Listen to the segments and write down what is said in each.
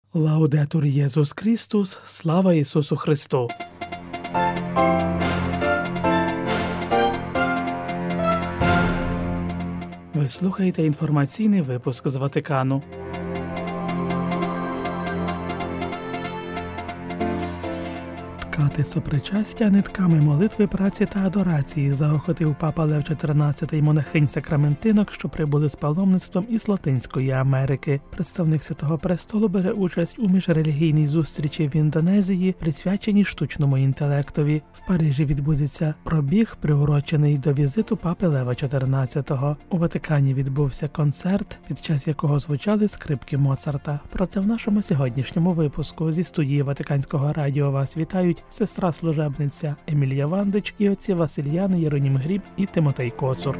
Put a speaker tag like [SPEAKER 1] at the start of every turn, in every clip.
[SPEAKER 1] Лаудетур Єсус Христос, слава Ісусу Христу! Ви слухаєте інформаційний випуск з Ватикану. Ткати сопричастя нитками молитви, праці та адорації заохотив папа Лев XIV монахинь-сакраментинок, що прибули з паломництвом із Латинської Америки. Представник Святого Престолу бере участь у міжрелігійній зустрічі в Індонезії, присвяченій штучному інтелектові. В Парижі відбудеться пробіг, приурочений до візиту папи Лева XIV. У Ватикані відбувся концерт, під час якого звучали скрипки Моцарта. Про це в нашому сьогоднішньому випуску. Зі студії Ватиканського радіо вас вітають сестра-служебниця Емілія Вандич і отці Васильян, Єронім Гріб і Тимотей Коцур.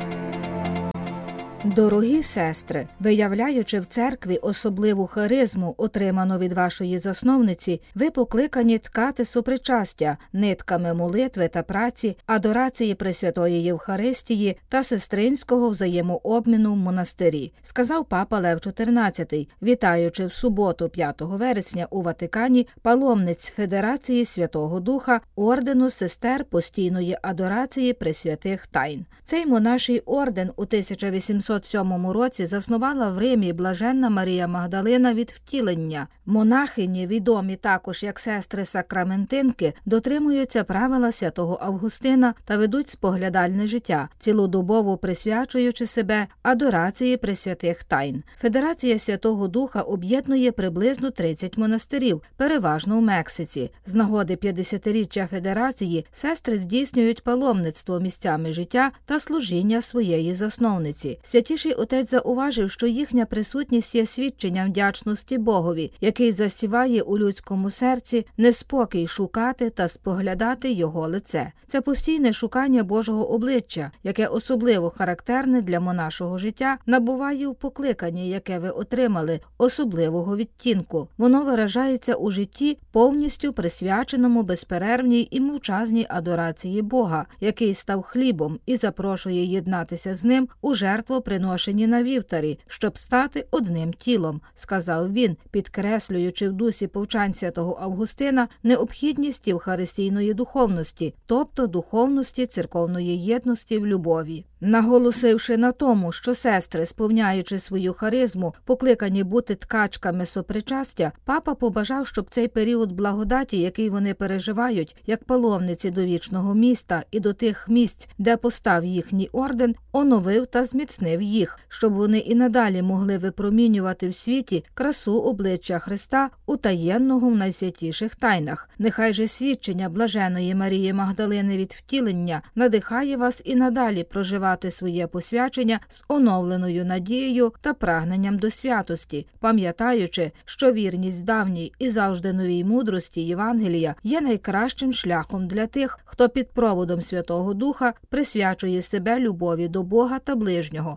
[SPEAKER 2] Дорогі сестри, виявляючи в церкві особливу харизму, отриману від вашої засновниці, ви покликані ткати сопричастя нитками молитви та праці, адорації Пресвятої Євхаристії та сестринського взаємообміну в монастирі, сказав папа Лев XIV, вітаючи в суботу 5 вересня у Ватикані паломниць Федерації Святого Духа ордену сестер постійної адорації Пресвятих Тайн. Цей монаший орден у 1807 році заснувала в Римі блаженна Марія Магдалина від втілення. Монахині, відомі також як сестри-сакраментинки, дотримуються правила святого Августина та ведуть споглядальне життя, цілодобово присвячуючи себе адорації Пресвятих Тайн. Федерація Святого Духа об'єднує приблизно 30 монастирів, переважно у Мексиці. З нагоди 50-річчя Федерації сестри здійснюють паломництво місцями життя та служіння своєї засновниці. Святіший Отець зауважив, що їхня присутність є свідченням вдячності Богові, який засіває у людському серці неспокій шукати та споглядати Його лице. Це постійне шукання Божого обличчя, яке особливо характерне для монашого життя, набуває в покликанні, яке ви отримали, особливого відтінку. Воно виражається у житті, повністю присвяченому безперервній і мовчазній адорації Бога, який став хлібом і запрошує єднатися з ним у жертвоприношенні на вівтарі, щоб стати одним тілом, сказав він, підкреслюючи в дусі повчань святого Августина необхідність євхаристійної духовності, тобто духовності церковної єдності в любові. Наголосивши на тому, що сестри, сповняючи свою харизму, покликані бути ткачками сопричастя, папа побажав, щоб цей період благодаті, який вони переживають, як паломниці до вічного міста і до тих місць, де постав їхній орден, оновив та зміцнив їх, щоб вони і надалі могли випромінювати в світі красу обличчя Христа, утаєнного в найсвятіших тайнах. Нехай же свідчення блаженої Марії Магдалини від втілення надихає вас і надалі проживати своє посвячення з оновленою надією та прагненням до святості, пам'ятаючи, що вірність давній і завжди новій мудрості Євангелія є найкращим шляхом для тих, хто під проводом Святого Духа присвячує себе любові до Бога та ближнього.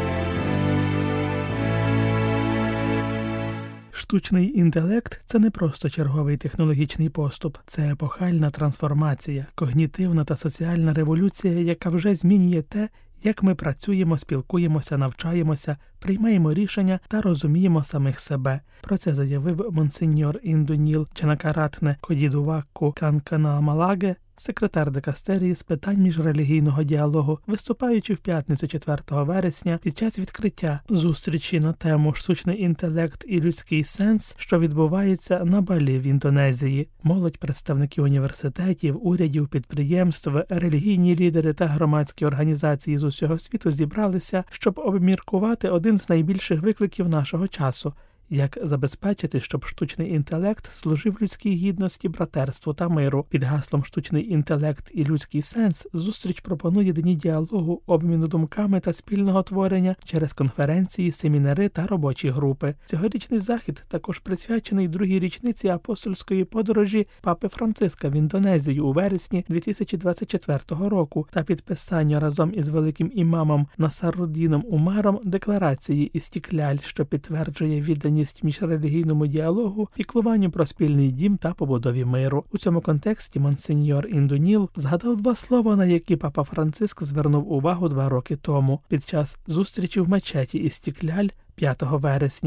[SPEAKER 1] Штучний інтелект – це не просто черговий технологічний поступ. Це епохальна трансформація, когнітивна та соціальна революція, яка вже змінює те, як ми працюємо, спілкуємося, навчаємося, приймаємо рішення та розуміємо самих себе. Про це заявив монсеньор Індуніл Чанакаратне Кодідувакку Канканамалаге, секретар дикастерії з питань міжрелігійного діалогу, виступаючи в п'ятницю 4 вересня під час відкриття зустрічі на тему «Штучний інтелект і людський сенс», що відбувається на Балі в Індонезії. Молодь, представники університетів, урядів, підприємств, релігійні лідери та громадські організації з усього світу зібралися, щоб обміркувати один з найбільших викликів нашого часу – як забезпечити, щоб штучний інтелект служив людській гідності, братерству та миру. Під гаслом «Штучний інтелект і людський сенс» зустріч пропонує дні діалогу, обміну думками та спільного творення через конференції, семінари та робочі групи. Цьогорічний захід також присвячений другій річниці апостольської подорожі Папи Франциска в Індонезію у вересні 2024 року та підписанню разом із великим імамом Насаруддіном Умаром декларації «Істікляль», що підтверджує відданість міжрелігійному діалогу, піклуванню про спільний дім та побудові миру. У цьому контексті монсеньор Індуніл згадав два слова, на які папа Франциск звернув увагу 2 роки тому, під час зустрічі в мечеті «Істікляль» 5 вересня.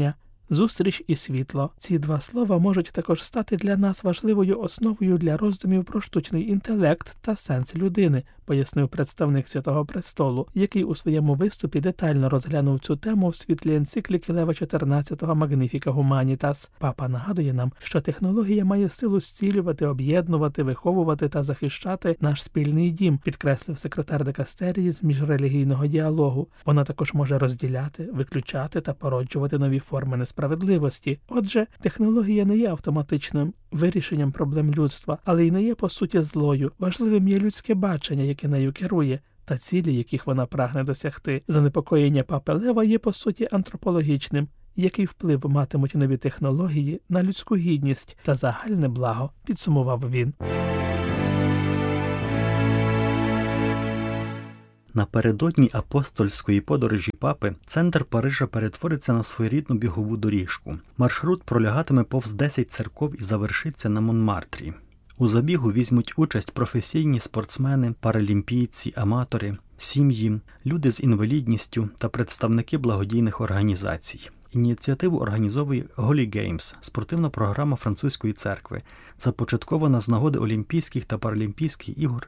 [SPEAKER 1] зустріч і світло. Ці два слова можуть також стати для нас важливою основою для роздумів про штучний інтелект та сенс людини, пояснив представник Святого Престолу, який у своєму виступі детально розглянув цю тему в світлі енцикліки Лева XIV Magnificat Humanitas. Папа нагадує нам, що технологія має силу зцілювати, об'єднувати, виховувати та захищати наш спільний дім, підкреслив секретар дикастерії з міжрелігійного діалогу. Вона також може розділяти, виключати та породжувати нові форми несправедливості. Отже, технологія не є автоматичним вирішенням проблем людства, але й не є по суті злою. Важливим є людське бачення, яке нею керує, та цілі, яких вона прагне досягти. Занепокоєння папи Лева є по суті антропологічним. Який вплив матимуть нові технології на людську гідність та загальне благо, підсумував він.
[SPEAKER 3] Напередодні апостольської подорожі папи центр Парижа перетвориться на своєрідну бігову доріжку. Маршрут пролягатиме повз 10 церков і завершиться на Монмартрі. У забігу візьмуть участь професійні спортсмени, паралімпійці, аматори, сім'ї, люди з інвалідністю та представники благодійних організацій. Ініціативу організовує Holy Games – спортивна програма французької церкви, започаткована з нагоди Олімпійських та Паралімпійських ігор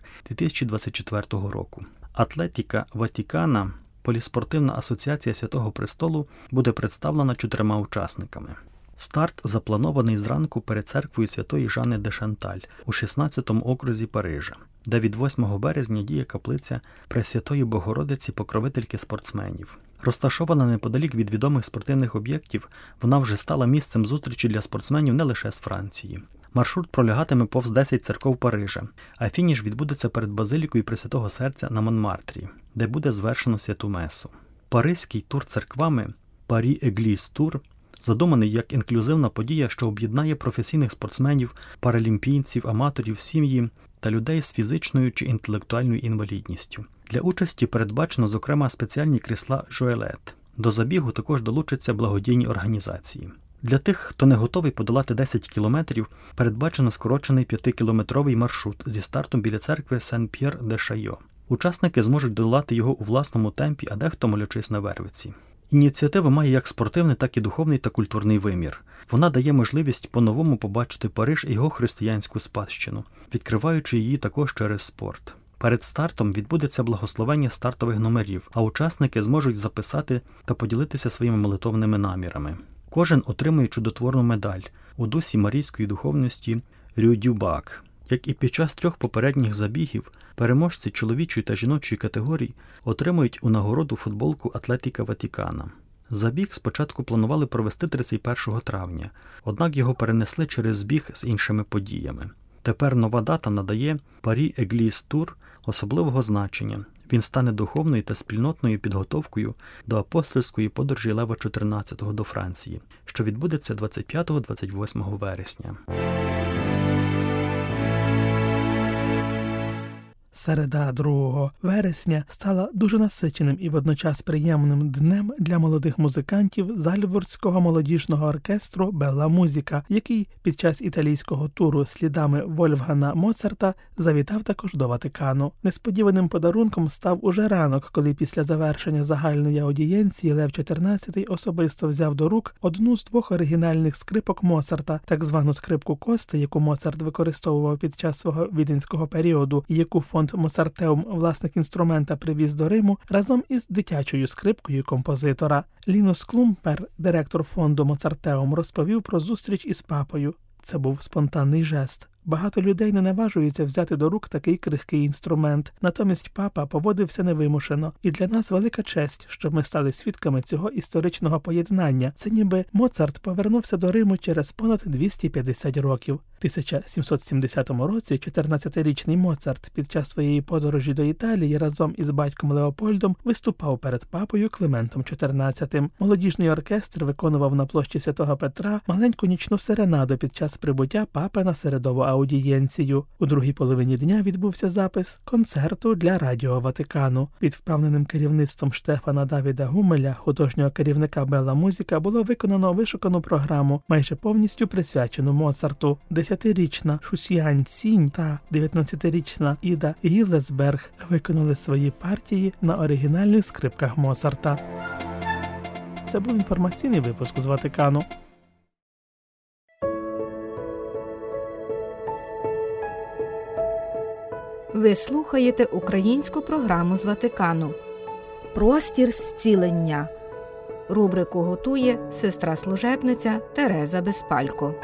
[SPEAKER 3] 2024 року. Атлетіка Ватікана, поліспортивна асоціація Святого Престолу, буде представлена 4 учасниками. Старт запланований зранку перед церквою Святої Жанни де Шанталь у 16-му окрузі Парижа, де від 8 березня діє каплиця Пресвятої Богородиці покровительки спортсменів. Розташована неподалік від відомих спортивних об'єктів, вона вже стала місцем зустрічі для спортсменів не лише з Франції. Маршрут пролягатиме повз 10 церков Парижа, а фініш відбудеться перед Базилікою Пресвятого Серця на Монмартрі, де буде звершено святу месу. Паризький тур церквами Paris Église Tour задуманий як інклюзивна подія, що об'єднає професійних спортсменів, паралімпійців, аматорів, сім'ї та людей з фізичною чи інтелектуальною інвалідністю. Для участі передбачено, зокрема, спеціальні крісла «Жуелет». До забігу також долучаться благодійні організації. Для тих, хто не готовий подолати 10 кілометрів, передбачено скорочений 5-кілометровий маршрут зі стартом біля церкви Сен-П'єр-де-Шайо. Учасники зможуть долати його у власному темпі, а дехто молячись на Вервиці. Ініціатива має як спортивний, так і духовний та культурний вимір. Вона дає можливість по-новому побачити Париж і його християнську спадщину, відкриваючи її також через спорт. Перед стартом відбудеться благословення стартових номерів, а учасники зможуть записати та поділитися своїми молитовними намірами. Кожен отримує чудотворну медаль у дусі марійської духовності Рю дю Бак. Як і під час 3 попередніх забігів, переможці чоловічої та жіночої категорій отримують у нагороду футболку Атлетіка Ватікана. Забіг спочатку планували провести 31 травня, однак його перенесли через збіг з іншими подіями. Тепер нова дата надає Paris Église Tour особливого значення. Він стане духовною та спільнотною підготовкою до апостольської подорожі Лева XIV до Франції, що відбудеться 25-28 вересня.
[SPEAKER 1] Середа 2 вересня стала дуже насиченим і водночас приємним днем для молодих музикантів Зальцбурзького молодіжного оркестру «Белла Музика», який під час італійського туру слідами Вольфганга Моцарта завітав також до Ватикану. Несподіваним подарунком став уже ранок, коли після завершення загальної аудієнції Лев XIV особисто взяв до рук одну з 2 оригінальних скрипок Моцарта, так звану скрипку Кости, яку Моцарт використовував під час свого віденського періоду, і яку фонд Моцартеум, власник інструмента, привіз до Риму разом із дитячою скрипкою композитора. Лінус Клумпер, директор фонду Моцартеум, розповів про зустріч із папою. Це був спонтанний жест. Багато людей не наважуються взяти до рук такий крихкий інструмент. Натомість папа поводився невимушено. І для нас велика честь, що ми стали свідками цього історичного поєднання. Це ніби Моцарт повернувся до Риму через понад 250 років. В 1770 році 14-річний Моцарт під час своєї подорожі до Італії разом із батьком Леопольдом виступав перед папою Климентом XIV. Молодіжний оркестр виконував на площі Святого Петра маленьку нічну серенаду під час прибуття папи на середову аудієнцію. У другій половині дня відбувся запис концерту для Радіо Ватикану. Під впевненим керівництвом Штефана Давіда Гумеля, художнього керівника «Белла Музика», було виконано вишукану програму, майже повністю присвячену Моцарту. 10-річна Шусіань Сінь та 19-річна Іда Гіллесберг виконали свої партії на оригінальних скрипках Моцарта. Це був інформаційний випуск з Ватикану.
[SPEAKER 2] Ви слухаєте українську програму з Ватикану «Простір зцілення». Рубрику готує сестра-служебниця Тереза Безпалько.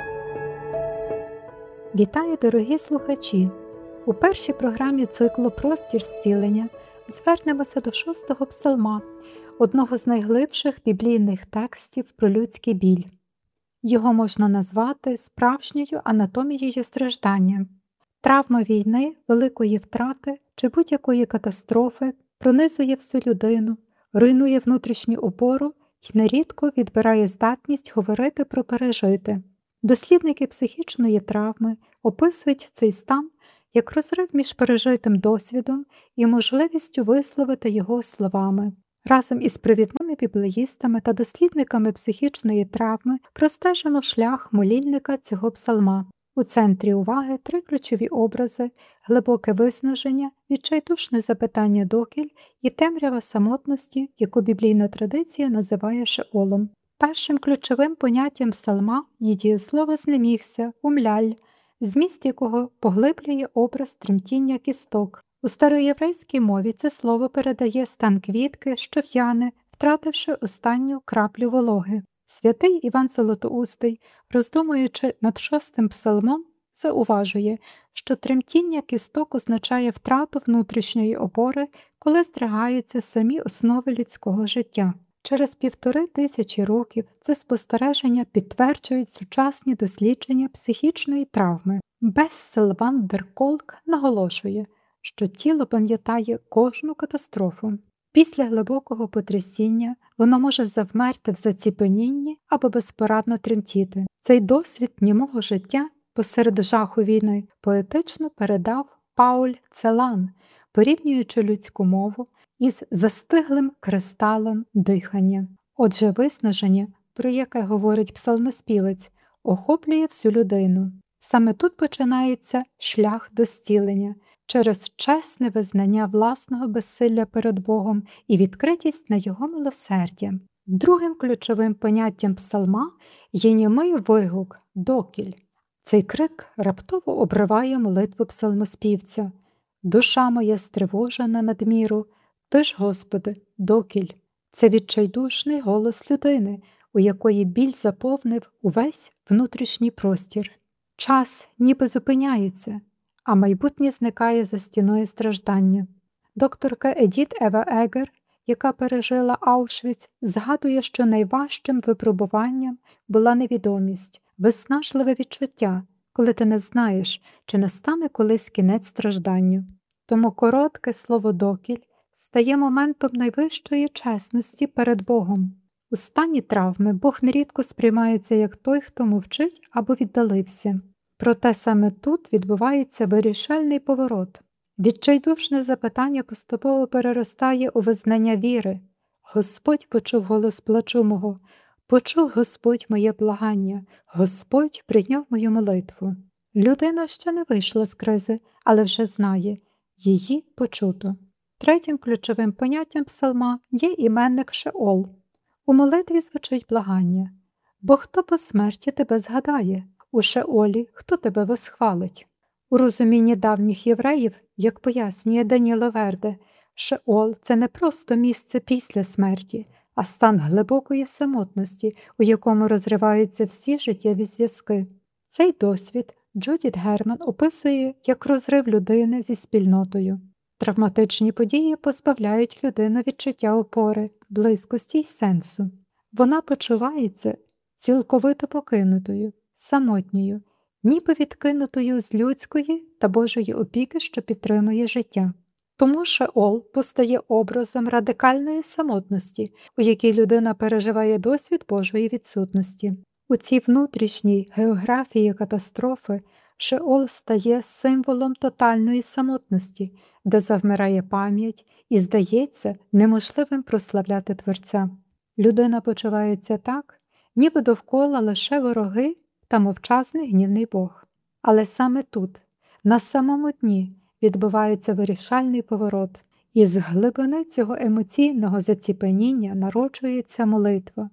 [SPEAKER 4] Вітаю, дорогі слухачі! У першій програмі циклу «Простір зцілення» звернемося до 6-го псалма, одного з найглибших біблійних текстів про людський біль. Його можна назвати справжньою анатомією страждання. Травма війни, великої втрати чи будь-якої катастрофи пронизує всю людину, руйнує внутрішню опору і нерідко відбирає здатність говорити про пережите. Дослідники психічної травми описують цей стан як розрив між пережитим досвідом і можливістю висловити його словами. Разом із провідними біблеїстами та дослідниками психічної травми простежимо шлях молільника цього псалма. У центрі уваги 3 ключові образи – глибоке виснаження, відчайдушне запитання докіль і темрява самотності, яку біблійна традиція називає шеолом. Першим ключовим поняттям псалма є дієслово «знемігся», «умляль», зміст якого поглиблює образ тремтіння кісток. У староєврейській мові це слово передає стан квітки, що в'яне, втративши останню краплю вологи. Святий Іван Золотоустий, роздумуючи над 6-м псалмом, зауважує, що тремтіння кісток означає втрату внутрішньої опори, коли здригаються самі основи людського життя. Через 1500 років це спостереження підтверджують сучасні дослідження психічної травми. Бессел ван дер Колк наголошує, що тіло пам'ятає кожну катастрофу. Після глибокого потрясіння воно може завмерти в заціпенінні або безпорадно тремтіти. Цей досвід німого життя посеред жаху війни поетично передав Пауль Целан, порівнюючи людську мову із застиглим кристалом дихання. Отже, виснаження, про яке говорить псалмоспівець, охоплює всю людину. Саме тут починається шлях до зцілення через чесне визнання власного безсилля перед Богом і відкритість на Його милосердя. Другим ключовим поняттям псалма є німий вигук «докіль». Цей крик раптово обриває молитву псалмоспівця. «Душа моя стривожена надміру, ти ж, Господи, докіль». Це відчайдушний голос людини, у якої біль заповнив увесь внутрішній простір. Час ніби зупиняється, а майбутнє зникає за стіною страждання. Докторка Едіт Ева Егер, яка пережила Аушвіц, згадує, що найважчим випробуванням була невідомість, виснажливе відчуття, коли ти не знаєш, чи настане колись кінець стражданню. Тому коротке слово «докіль» стає моментом найвищої чесності перед Богом. У стані травми Бог нерідко сприймається як той, хто мовчить або віддалився. Проте саме тут відбувається вирішальний поворот. Відчайдушне запитання поступово переростає у визнання віри. Господь почув голос плачу мого, почув Господь моє благання, Господь прийняв мою молитву. Людина ще не вийшла з кризи, але вже знає, її почуто. Третім ключовим поняттям псалма є іменник Шеол. У молитві звучить благання. Бо хто по смерті тебе згадає? У Шеолі хто тебе восхвалить? У розумінні давніх євреїв, як пояснює Даніло Верде, Шеол – це не просто місце після смерті, а стан глибокої самотності, у якому розриваються всі життєві зв'язки. Цей досвід Джудіт Герман описує як розрив людини зі спільнотою. Травматичні події позбавляють людину відчуття опори, близькості й сенсу. Вона почувається цілковито покинутою, самотньою, ніби відкинутою з людської та Божої опіки, що підтримує життя. Тому Шеол постає образом радикальної самотності, у якій людина переживає досвід Божої відсутності. У цій внутрішній географії катастрофи Шеол стає символом тотальної самотності, де завмирає пам'ять і здається неможливим прославляти Творця. Людина почувається так, ніби довкола лише вороги та мовчазний гнівний Бог. Але саме тут, на самому дні, відбувається вирішальний поворот. Із глибини цього емоційного заціпеніння народжується молитва.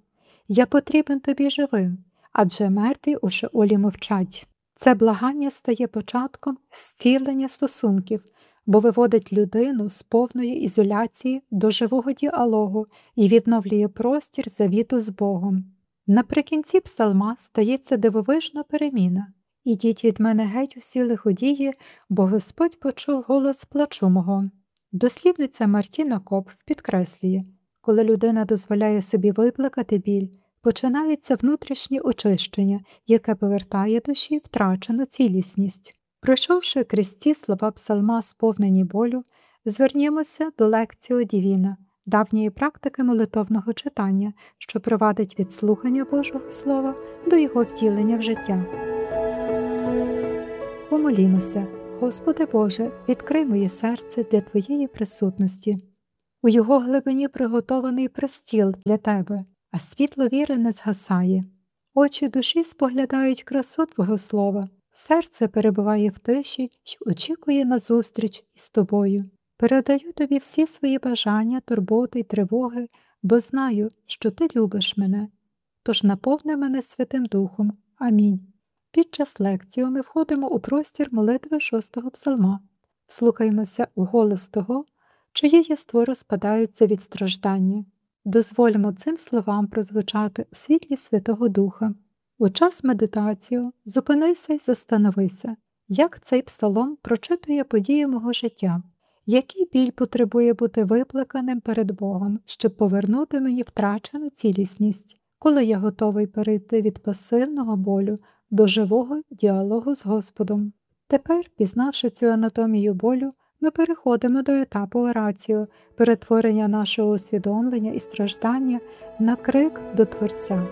[SPEAKER 4] «Я потрібен тобі живим, адже мертві у Шеолі мовчать». Це благання стає початком зцілення стосунків, бо виводить людину з повної ізоляції до живого діалогу і відновлює простір завіту з Богом. Наприкінці псалма стається дивовижна переміна. «Ідіть від мене геть усі лиходії, бо Господь почув голос плачу мого». Дослідниця Мартіна Копф підкреслює, коли людина дозволяє собі виплакати біль, починається внутрішнє очищення, яке повертає душі втрачену цілісність. Пройшовши крізь ці слова псалма, сповнені болю, звернімося до лекціо дівіна, давньої практики молитовного читання, що провадить від слухання Божого Слова до його втілення в життя. Помолімося. Господи Боже, відкрий моє серце для Твоєї присутності. У його глибині приготований престіл для Тебе, а світло віри не згасає. Очі душі споглядають красу Твого Слова, серце перебуває в тиші й очікує на зустріч із Тобою. Передаю Тобі всі свої бажання, турботи й тривоги, бо знаю, що Ти любиш мене. Тож наповни мене Святим Духом. Амінь. Під час лекції ми входимо у простір молитви 6-го псалма. Вслухаймося у голос того, чиє єство розпадаються від страждання. Дозвольмо цим словам прозвучати у світлі Святого Духа. У час медитації зупинися й застановися, як цей псалом прочитує події мого життя, який біль потребує бути виплаканим перед Богом, щоб повернути мені втрачену цілісність, коли я готовий перейти від пасивного болю до живого діалогу з Господом. Тепер, пізнавши цю анатомію болю, ми переходимо до етапу ораціо, перетворення нашого усвідомлення і страждання на крик до Творця.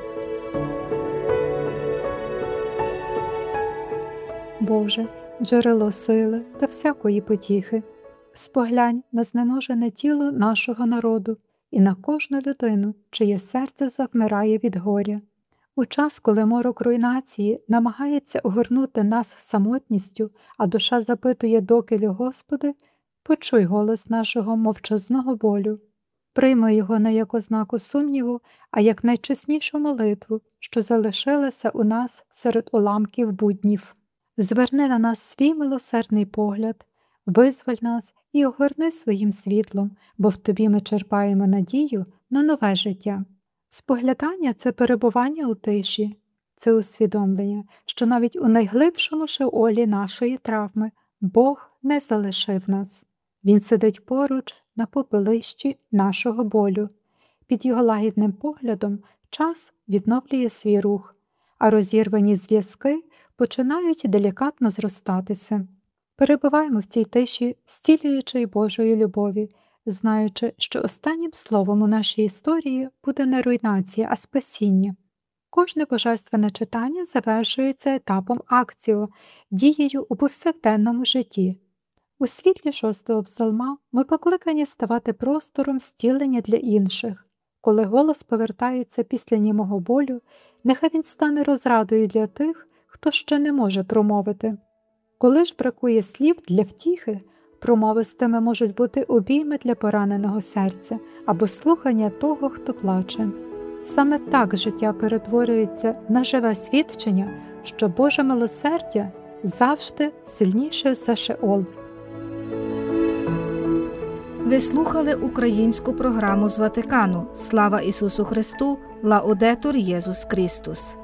[SPEAKER 4] Боже, джерело сили та всякої потіхи, споглянь на знеможене тіло нашого народу і на кожну людину, чиє серце завмирає від горя. У час, коли морок руйнації намагається огорнути нас самотністю, а душа запитує докіль, Господи, почуй голос нашого мовчазного болю. Прийми його не як ознаку сумніву, а як найчеснішу молитву, що залишилася у нас серед уламків буднів. Зверни на нас свій милосердний погляд, визволь нас і огорни своїм світлом, бо в Тобі ми черпаємо надію на нове життя. Споглядання – це перебування у тиші, це усвідомлення, що навіть у найглибшому шеолі нашої травми Бог не залишив нас. Він сидить поруч на попелищі нашого болю. Під його лагідним поглядом час відновлює свій рух, а розірвані зв'язки починають делікатно зростатися. Перебуваємо в цій тиші, зцілюючої Божої любові, знаючи, що останнім словом у нашій історії буде не руйнація, а спасіння. Кожне божественне читання завершується етапом акціо, дією у повсякденному житті. У світлі 6-го псалма ми покликані ставати простором зцілення для інших. Коли голос повертається після німого болю, нехай він стане розрадою для тих, хто ще не може промовити. Коли ж бракує слів для втіхи, промовистими можуть бути обійми для пораненого серця або слухання того, хто плаче. Саме так життя перетворюється на живе свідчення, що Боже милосердя завжди сильніше за Шеол.
[SPEAKER 2] Ви слухали українську програму з Ватикану. Слава Ісусу Христу! Лаудетур Єсус Христос!